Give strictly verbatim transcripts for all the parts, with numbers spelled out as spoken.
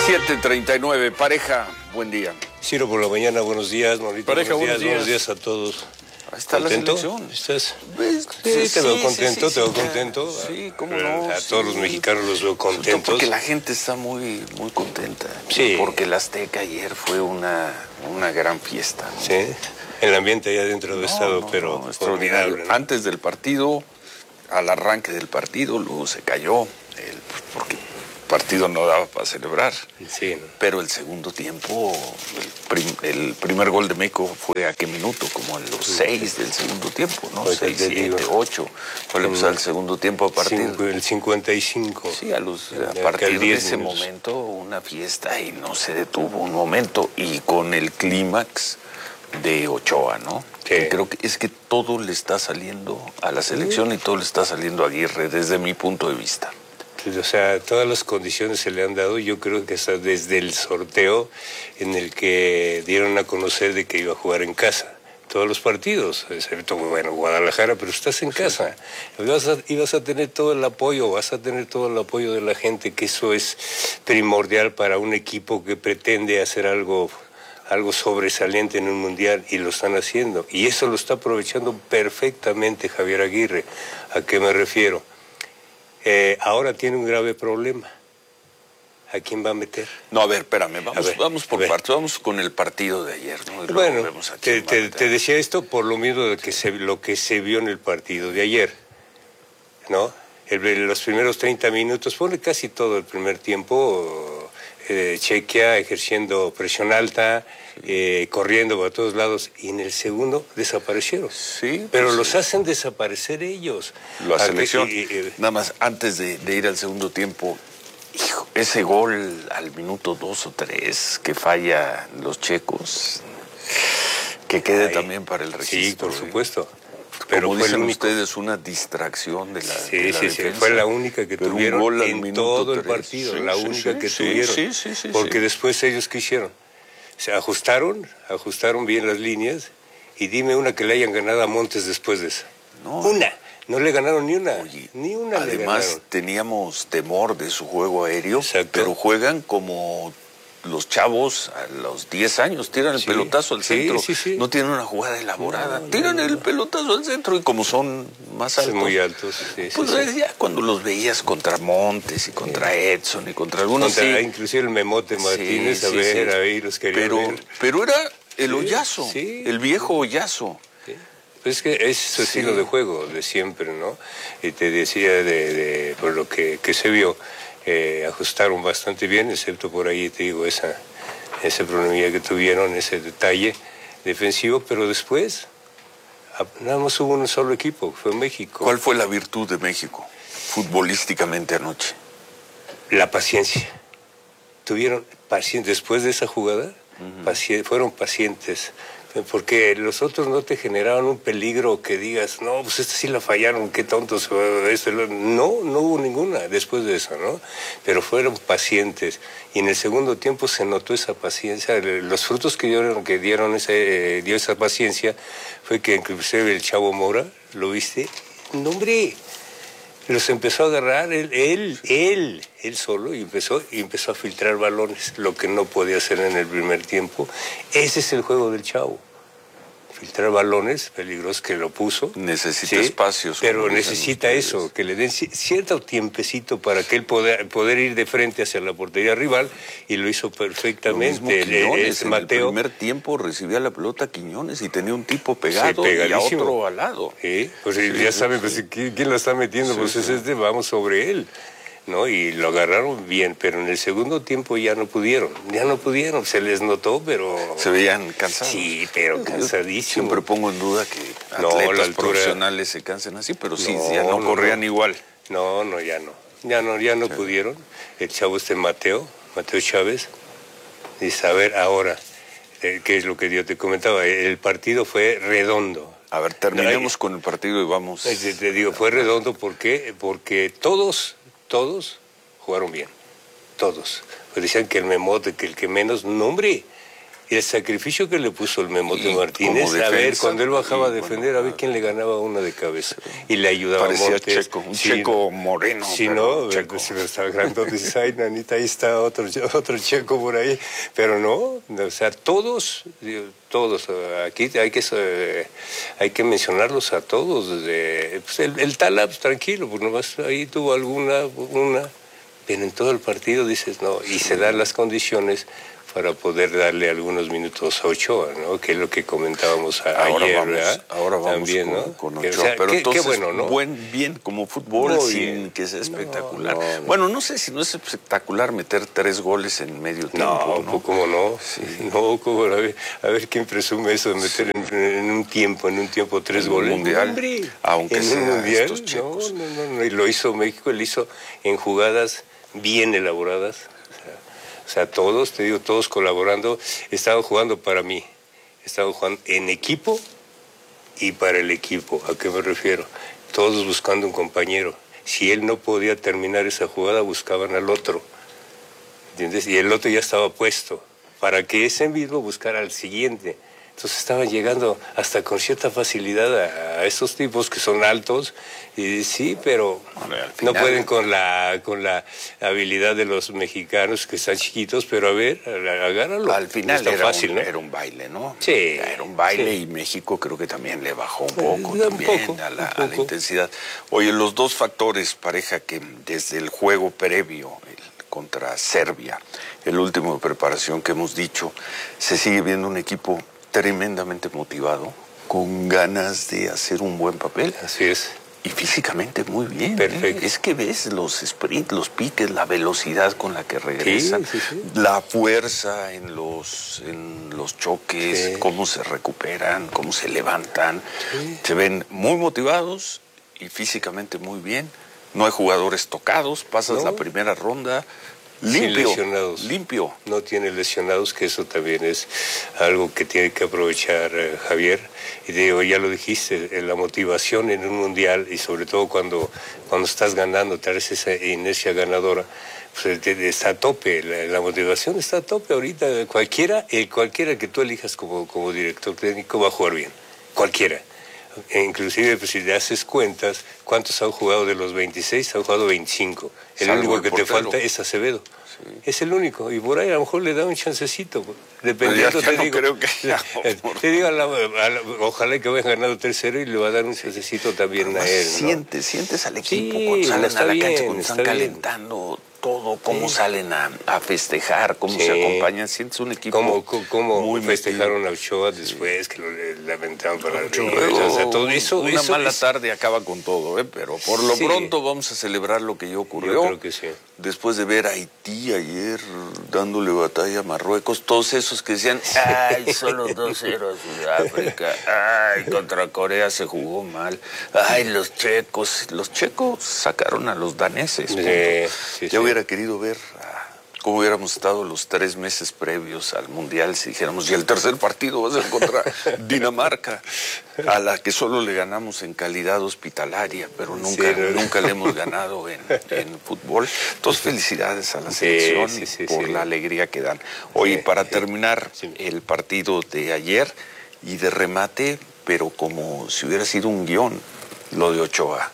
siete treinta y nueve, pareja, buen día. Ciro por la mañana, buenos días, Norito. Pareja, buenos, buenos días, días. buenos días a todos. Ahí está ¿Contento? la selección. ¿Estás? Pues, Sí, sí, te veo sí, contento, sí, te veo sí, contento. Sí, cómo a, no. A sí. todos los mexicanos los veo Sobre todo contentos. porque la gente está muy, muy contenta. Sí. Porque el Azteca ayer fue una, una gran fiesta. Sí, el ambiente allá dentro del No, estado, no, pero no, extraordinario. formidable, ¿no? Antes del partido, al arranque del partido, luego se cayó, el, porque el partido no daba para celebrar. Sí, ¿no? Pero el segundo tiempo, el, prim, el primer gol de México fue a qué minuto, como a los seis del segundo tiempo, ¿no? Ahorita Seis, te siete, digo. ocho. Fue En- el segundo tiempo a partir. Cinco- el cincuenta y cinco. Sí, a, los, En- a que partir al de diez ese minutos. momento una fiesta y no se detuvo un momento. Y con el clímax de Ochoa, ¿no? Sí. Que creo que es que todo le está saliendo a la selección y todo le está saliendo a Aguirre, desde mi punto de vista. O sea, todas las condiciones se le han dado, yo creo que hasta desde el sorteo en el que dieron a conocer de que iba a jugar en casa. Todos los partidos, excepto, bueno, Guadalajara, pero estás en casa. Y vas a, y vas a tener todo el apoyo, vas a tener todo el apoyo de la gente, que eso es primordial para un equipo que pretende hacer algo, algo sobresaliente en un mundial, y lo están haciendo. Y eso lo está aprovechando perfectamente Javier Aguirre. ¿A qué me refiero? Eh, ahora tiene un grave problema. ¿A quién va a meter? No, a ver, espérame, vamos, ver, vamos por a ver. partes, vamos con el partido de ayer, ¿no? Y luego Bueno, vemos a te, quién va a te, meter. te decía esto por lo mismo de que se, lo que se vio en el partido de ayer, ¿no? El, los primeros treinta minutos, fue casi todo el primer tiempo, eh, Chequia ejerciendo presión alta, eh, corriendo por todos lados, y en el segundo desaparecieron. Sí, Pero pues, los sí. hacen desaparecer ellos. La ¿A qué- selección. y- y- Nada más, antes de, de ir al segundo tiempo, hijo, ese gol al minuto dos o tres que falla los checos, que quede Ahí. también para el registro. Sí, por ¿eh? supuesto. Pero Como fue el dicen único. ustedes, una distracción de la, Sí, de la sí, sí, defensa. fue la única que Pero un tuvieron gol al en minuto todo el tres. partido, Sí, la sí, única sí, que sí, tuvieron. sí, sí, sí, porque sí. después ellos, ¿qué hicieron? Se ajustaron, ajustaron bien las líneas, y dime una que le hayan ganado a Montes después de esa. No. Una, no le ganaron ni una, Oye, ni una le además ganaron. teníamos temor de su juego aéreo, Exacto. pero juegan como los chavos a los diez años, tiran el Sí, pelotazo al sí, centro, sí, sí. no tienen una jugada elaborada, No, no, tiran no, el no. pelotazo al centro y como son más Son altos, muy altos, sí, sí, pues sí. ya cuando los veías contra Montes y contra Edson y contra algunos, Contra- sí, inclusive el Memote Martínez, sí, a sí, ver, sí. ahí los quería pero, ver. pero era el Sí, hoyazo, sí. el viejo hoyazo. Pues es que es su Sí. estilo de juego de siempre, ¿no? Y te decía, de, de por lo que, que se vio, eh, ajustaron bastante bien, excepto por ahí, te digo, esa, ese problemilla que tuvieron, ese detalle defensivo, pero después a- nada más hubo un solo equipo, fue México. ¿Cuál fue la virtud de México futbolísticamente anoche? La paciencia. Tuvieron paciencia, después de esa jugada, paci- fueron pacientes. Porque los otros no te generaban un peligro que digas, no, pues esta sí la fallaron, qué tontos. Este, lo-". no, no hubo ninguna después de eso, ¿no? Pero fueron pacientes. Y en el segundo tiempo se notó esa paciencia. Los frutos que dieron, que dieron ese, eh, dio esa paciencia fue que inclusive el Chavo Mora, ¿lo viste? No, hombre, los empezó a agarrar él, él, él, él solo, y empezó, y empezó a filtrar balones, lo que no podía hacer en el primer tiempo. Ese es el juego del Chavo. Filtrar balones peligrosos, que lo puso. Necesita Sí, espacios. pero como dicen necesita ustedes. eso, que le den ci- cierto tiempecito para que él poder, poder ir de frente hacia la portería rival, y lo hizo Lo mismo perfectamente. El- Quiñones, ese en Mateo. el primer tiempo recibía la pelota Quiñones y tenía un tipo pegado y a pegadísimo. otro al lado. Sí, pues Sí, ya sí, saben, sí. pues, ¿quién, quién la está metiendo? Sí, pues es sí. este, vamos sobre él, ¿no? Y lo agarraron bien, pero en el segundo tiempo ya no pudieron, ya no pudieron, se les notó, pero... Se veían cansados. Sí, pero Yo cansadísimos. Siempre pongo en duda que No, atletas la altura- profesionales se cansen así, pero sí, No, ya no no, corrían no. igual. No, no, ya no, ya no, ya no pudieron. El chavo este Mateo, Mateo Chávez, dice, a ver, ahora, eh, ¿qué es lo que yo te comentaba? El partido fue redondo. A ver, terminemos No, con el partido y vamos. Eh, Te, te digo, fue redondo, ¿por qué? Porque todos, todos jugaron bien, todos. Pues decían que el Memote, que el que menos, no, hombre, Y el sacrificio que le puso el Memote Y Martínez, como a ver, defensa, cuando él bajaba a y defender, bueno, a ver quién le ganaba una de cabeza. Y le ayudaba Parecía a Montes. Checo, un Sí, Checo moreno. Sí, pero ¿no? Checo. Sí, pero estaba grandote, dices, ay, nanita, ahí está otro, otro Checo por ahí. Pero no, o sea, todos, digo, todos, aquí hay que, eh, hay que mencionarlos a todos. Desde, pues el, el Tala, pues tranquilo, pues nomás ahí tuvo alguna, una, pero en todo el partido dices, no, y se dan las condiciones para poder darle algunos minutos a Ochoa, ¿no? Que es lo que comentábamos a, Ahora ayer, vamos, ¿verdad? ahora vamos También, con, ¿no? con Que, Ochoa. o sea, pero qué, entonces, qué bueno, ¿no? buen, bien como fútbol, Muy sin bien. que sea espectacular. No, no, bueno, no sé si no es espectacular meter tres goles en medio tiempo, ¿no? No, ¿cómo no? Sí. No, ¿cómo? A ver, a ver quién presume eso de meter en, en un tiempo, en un tiempo tres En un goles. mundial, Hombre, aunque en sea un mundial, estos checos. No, no, no, no, y lo hizo México, lo hizo en jugadas bien elaboradas. O sea, todos, te digo, todos colaborando, estaban jugando para mí, estaban jugando en equipo y para el equipo. ¿A qué me refiero? Todos buscando un compañero. Si él no podía terminar esa jugada, buscaban al otro, ¿entiendes? Y el otro ya estaba puesto, para que ese mismo buscara al siguiente. Entonces estaban llegando hasta con cierta facilidad a, a esos tipos que son altos, y sí, pero Bueno, al no final, pueden con la con la habilidad de los mexicanos que están chiquitos, pero a ver, agárralo. Al final no está era, fácil, un, ¿no? era un baile, ¿no? Sí, Era un baile sí. y México creo que también le bajó un poco, un también poco, a, la, un a la poco. intensidad. Oye, los dos factores, pareja, que desde el juego previo el, contra Serbia, el último de preparación que hemos dicho, se sigue viendo un equipo tremendamente motivado, con ganas de hacer un buen papel. Así es. Y físicamente muy bien. Perfecto. ¿eh? Es que ves los sprints, los piques, la velocidad con la que regresan, Sí, sí, sí. la fuerza en los, en los choques, Sí. cómo se recuperan, cómo se levantan. Sí. Se ven muy motivados y físicamente muy bien. No hay jugadores tocados, pasas No. la primera ronda Sin limpio, lesionados. limpio. No tiene lesionados, que eso también es algo que tiene que aprovechar eh, Javier. Y digo, ya lo dijiste, eh, la motivación en un mundial, y sobre todo cuando, cuando estás ganando, traes esa inercia ganadora, pues está a tope, la, la motivación está a tope ahorita. Cualquiera, eh, cualquiera que tú elijas como, como director técnico va a jugar bien, cualquiera. E inclusive, pues, si le haces cuentas, ¿cuántos han jugado de los veintiséis? Han jugado veinticinco. El Salvo único el que portero. te falta es Acevedo. Sí. Es el único. Y por ahí a lo mejor le da un chancecito. Dependiendo, Pero ya te no digo. creo que haya, te digo, a la, a la, ojalá que vaya ganando tres cero y le va a dar un chancecito también a él, ¿no? Sientes, sientes al equipo Sí, cuando salen está a la bien, cancha, cuando está están bien. calentando todo, cómo Sí. salen a, a festejar, cómo Sí. se acompañan, sientes un equipo ¿Cómo, cómo, cómo muy festejaron metido. a Ochoa después, que lo le- lamentaban para Luego, arriba? O sea, todo eso, una eso mala es- tarde acaba con todo, ¿eh? Pero por lo Sí. pronto vamos a celebrar lo que ya ocurrió. Yo creo que sí. Después de ver a Haití ayer dándole batalla a Marruecos, todos esos que decían, ay, solo dos cero a Sudáfrica, ay, contra Corea se jugó mal, ay, los checos, los checos sacaron a los daneses. Sí, punto. sí, Yo sí. hubiera querido ver ah, cómo hubiéramos estado los tres meses previos al Mundial si dijéramos, y el tercer partido va a ser contra Dinamarca, a la que solo le ganamos en calidad hospitalaria, pero nunca, Sí, ¿no? nunca le hemos ganado en, en fútbol. Entonces, felicidades a la Sí, selección sí, sí, por sí. la alegría que dan. Oye, Sí, para sí. terminar Sí. el partido de ayer y de remate, pero como si hubiera sido un guión, lo de Ochoa.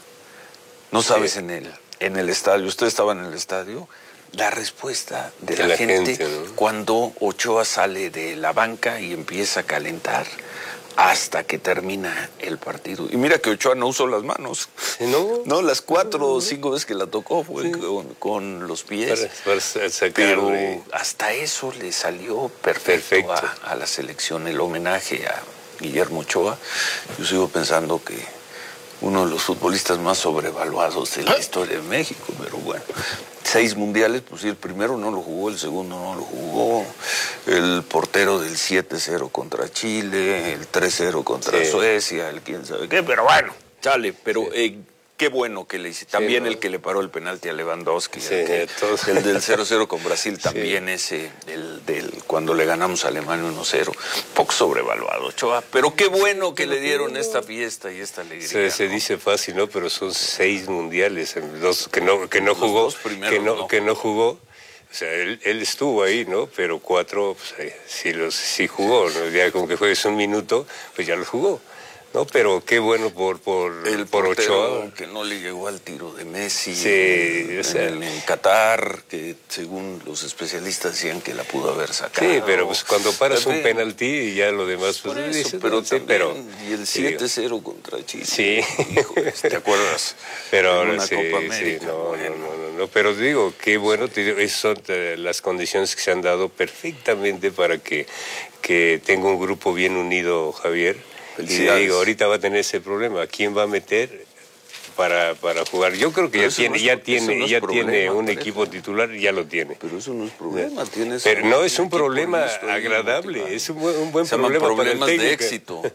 No sabes Sí. en el, en el estadio, usted estaba en el estadio, la respuesta de, De la, la gente, gente, ¿no? cuando Ochoa sale de la banca y empieza a calentar hasta que termina el partido. Y mira que Ochoa no usó las manos. No. No, las cuatro o cinco veces que la tocó fue Sí. con, con los pies. Para, para sacar Pero de- hasta eso le salió perfecto, Perfecto. A, a la selección, el homenaje a Guillermo Ochoa. Yo sigo pensando que uno de los futbolistas más sobrevaluados de la historia de México, pero bueno, seis mundiales, pues sí, el primero no lo jugó, el segundo no lo jugó, el portero del siete cero contra Chile, el tres cero contra Sí. Suecia, el quién sabe qué, pero bueno, sale, pero Sí. eh, qué bueno que le hice. También ¿no? el que le paró el penalti a Lewandowski, Sí, el, que- todos. el del cero cero con Brasil, también ese, el del cuando le ganamos a Alemania uno cero, poco sobrevaluado, Ochoa, pero qué bueno que le dieron esta fiesta y esta alegría. Se, se ¿no? dice fácil, ¿no? Pero son seis mundiales, en dos que no que no Los jugó, dos primeros, que no, no que no jugó. O sea, él, él estuvo ahí, ¿no? Pero cuatro, pues, eh, sí, los, sí jugó, ¿no? Ya como que juegues un minuto, pues ya los jugó. No, pero qué bueno por por el por portero Ochoa, que no le llegó al tiro de Messi, sí, en, o sea, en, en Qatar, que según los especialistas decían que la pudo haber sacado. sí, pero pues cuando paras También, un penalti y ya lo demás pues por eso, dices, pero, no, sí, también, pero y el siete cero contra Chile. Sí. Híjole, ¿te acuerdas? Pero en ahora una sí, Copa sí, América, no, bueno. no, no, no, pero digo, qué bueno, te digo, esas son eh, las condiciones que se han dado perfectamente para que, que tenga un grupo bien unido, Javier. Y te digo, ahorita va a tener ese problema, ¿quién va a meter para, para jugar? Yo creo que Pero ya tiene, no es, ya tiene, no ya problema, tiene un parece. equipo titular, ya lo tiene. Pero eso no es problema, tienes Pero no es un equipo problema listo ahí, agradable, motivado. es un buen, un buen Se llaman problema para el problemas de técnico. éxito.